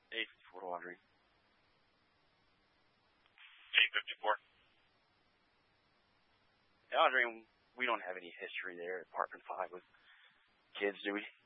854 Audrey. 854. Yeah, Audrey, we don't have any history there at Apartment 5 with kids, do we?